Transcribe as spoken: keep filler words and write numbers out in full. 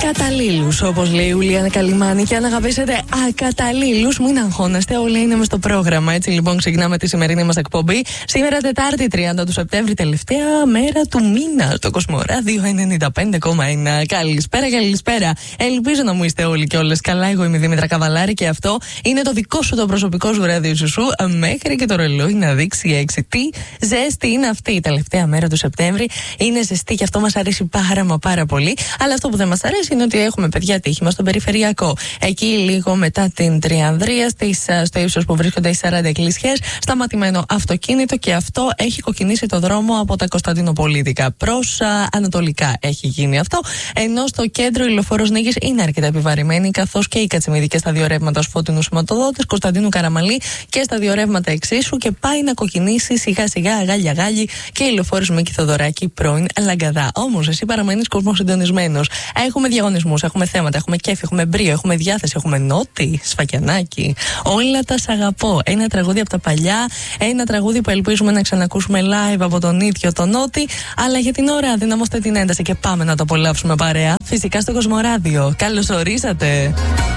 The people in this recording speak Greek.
ακαταλήλους, όπως λέει η Ουλιάνα Καλιμάνη. Και αν αγαπήσετε ακαταλήλους, μην αγχώνεστε, όλοι είναι μες στο πρόγραμμα. Έτσι λοιπόν, ξεκινάμε τη σημερινή μας εκπομπή. Σήμερα, Τετάρτη, τριάντα του Σεπτέμβρη, τελευταία μέρα του μήνα, στο Κοσμοράδιο ενενήντα πέντε κόμμα ένα. Καλησπέρα, καλησπέρα. Ελπίζω να μου είστε όλοι και όλες καλά. Εγώ είμαι η Δήμητρα Καβαλάρη και αυτό είναι το δικό σου, το προσωπικό σου ράδιο Ζουσού. Μέχρι και το ρολόι να δείξει έξι. Τι ζέστη είναι αυτή η τελευταία μέρα του Σεπτέμβρη. Είναι ζεστή και αυτό μας αρέσει πάρα μα πάρα πολύ. Αλλά αυτό που δεν μας αρέσει είναι ότι έχουμε παιδιά ατύχημα στον περιφερειακό. Εκεί λίγο μετά την Τριανδρία, στις, στο ύψος που βρίσκονται οι σαράντα εκκλησιές, σταματημένο αυτοκίνητο και αυτό έχει κοκκινήσει το δρόμο από τα Κωνσταντινοπολίτικα προς α, ανατολικά. Έχει γίνει αυτό. Ενώ στο κέντρο η λεωφόρος Νίκης είναι αρκετά επιβαρημένη, καθώς και οι Κατσιμίδικες στα δύο ρεύματα Φώτινου Σηματοδότης, Κωνσταντίνου Καραμαλή και στα δύο ρεύματα εξίσου, και πάει να κοκκινήσει σιγά σιγά αγάλια γάλι και η λεωφόρος Μίκη Θοδωράκη πρώην Λαγκαδά. Όμως εσύ παραμένεις κόσμος συντονισμένος. Έχουμε διαγωνισμούς, έχουμε θέματα, έχουμε κέφι, έχουμε μπρίο, έχουμε διάθεση, έχουμε νότι, σφακιανάκι. Όλα τα σ' αγαπώ. Ένα τραγούδι από τα παλιά, ένα τραγούδι που ελπίζουμε να ξανακούσουμε live από τον ίδιο τον Νότι. Αλλά για την ώρα δυναμώστε την ένταση και πάμε να το απολαύσουμε παρέα. Φυσικά στο Κοσμοράδιο. Καλώς ορίσατε.